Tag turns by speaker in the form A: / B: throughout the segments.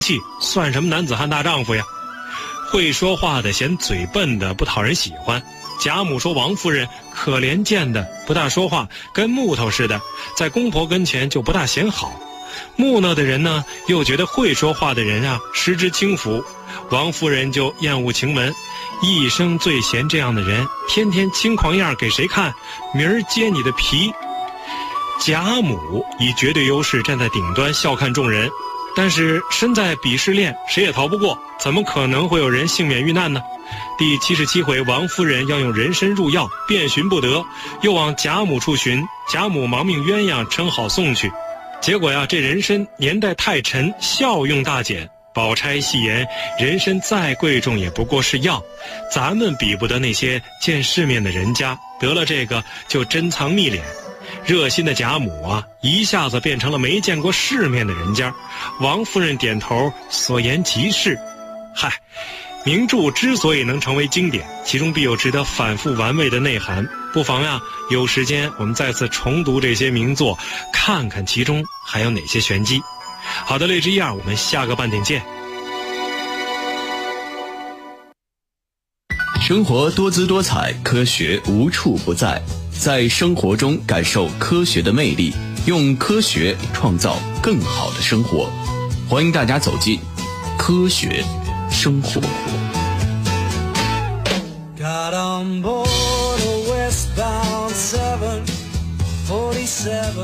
A: 气，算什么男子汉大丈夫呀？会说话的嫌嘴笨的不讨人喜欢。贾母说王夫人可怜见的，不大说话，跟木头似的，在公婆跟前就不大显好。木讷的人呢，又觉得会说话的人啊失之轻浮。王夫人就厌恶晴雯，一生最嫌这样的人，天天轻狂样给谁看？明儿揭你的皮。贾母以绝对优势站在顶端，笑看众人。但是身在鄙视链，谁也逃不过，怎么可能会有人幸免遇难呢？第77回，王夫人要用人参入药，遍寻不得，又往贾母处寻，贾母忙命鸳鸯称好送去。结果呀，这人参年代太陈，效用大减。宝钗戏言，人参再贵重也不过是药，咱们比不得那些见世面的人家，得了这个就珍藏蜜敛。热心的贾母啊，一下子变成了没见过世面的人家。王夫人点头，所言极是。嗨，名著之所以能成为经典，其中必有值得反复玩味的内涵。不妨呀，有时间我们再次重读这些名作，看看其中还有哪些玄机。好的，荔枝1、2，我们下个半点见。
B: 生活多姿多彩，科学无处不在。在生活中感受科学的魅力，用科学创造更好的生活。欢迎大家走进科学生活。Got on board a westbound 747。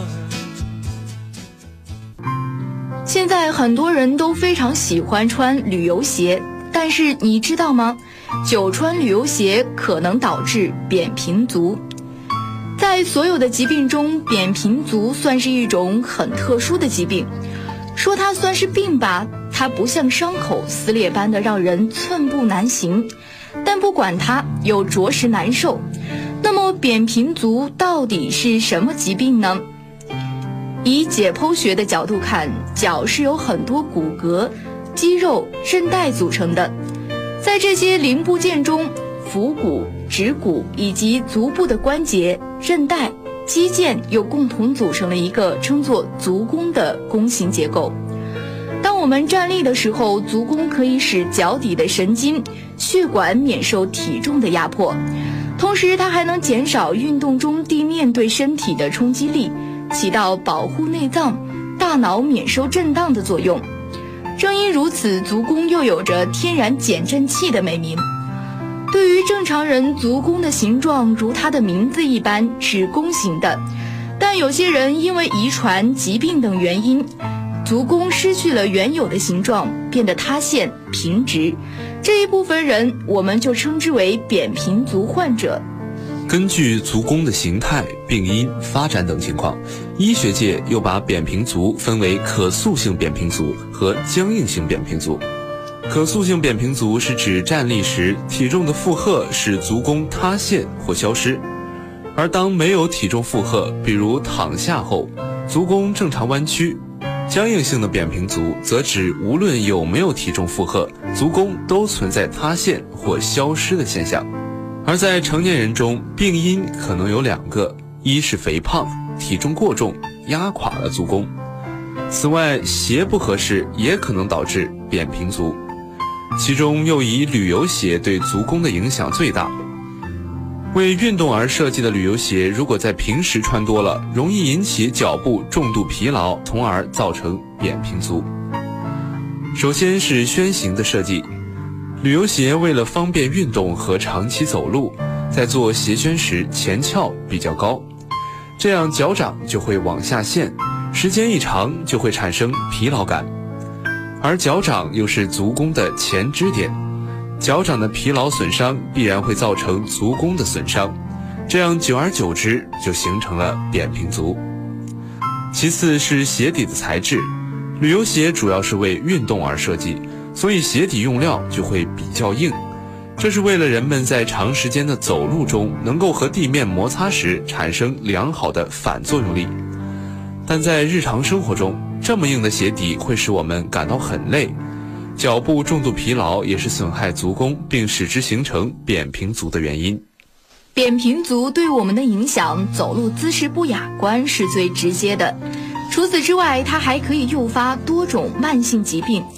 C: 现在很多人都非常喜欢穿旅游鞋，但是你知道吗？久穿旅游鞋可能导致扁平足。在所有的疾病中，扁平足算是一种很特殊的疾病。说它算是病吧，它不像伤口撕裂般的让人寸步难行，但不管它，又着实难受。那么扁平足到底是什么疾病呢？以解剖学的角度看，脚是由很多骨骼、肌肉、韧带组成的。在这些零部件中，腹骨、指骨以及足部的关节、韧带、肌腱又共同组成了一个称作足弓的弓形结构。当我们站立的时候，足弓可以使脚底的神经、血管免受体重的压迫，同时它还能减少运动中地面对身体的冲击力，起到保护内脏、大脑免受震荡的作用。正因如此，足弓又有着天然减震器的美名。对于正常人，足弓的形状如它的名字一般是弓形的，但有些人因为遗传、疾病等原因，足弓失去了原有的形状，变得塌陷、平直。这一部分人我们就称之为扁平足患者。
D: 根据足弓的形态、病因、发展等情况，医学界又把扁平足分为可塑性扁平足和僵硬性扁平足。可塑性扁平足是指站立时体重的负荷使足弓塌陷或消失，而当没有体重负荷，比如躺下后，足弓正常弯曲。僵硬性的扁平足则指无论有没有体重负荷，足弓都存在塌陷或消失的现象。而在成年人中，病因可能有2个，一是肥胖，体重过重压垮了足弓。此外，鞋不合适也可能导致扁平足。其中又以旅游鞋对足弓的影响最大。为运动而设计的旅游鞋，如果在平时穿多了，容易引起脚部重度疲劳，从而造成扁平足。首先是楦型的设计，旅游鞋为了方便运动和长期走路，在做鞋楦时前翘比较高，这样脚掌就会往下陷，时间一长就会产生疲劳感。而脚掌又是足弓的前支点，脚掌的疲劳损伤必然会造成足弓的损伤，这样久而久之就形成了扁平足。其次是鞋底的材质，旅游鞋主要是为运动而设计，所以鞋底用料就会比较硬，这是为了人们在长时间的走路中能够和地面摩擦时产生良好的反作用力。但在日常生活中，这么硬的鞋底会使我们感到很累，脚部重度疲劳也是损害足弓并使之形成扁平足的原因。
C: 扁平足对我们的影响，走路姿势不雅观是最直接的。除此之外，它还可以诱发多种慢性疾病，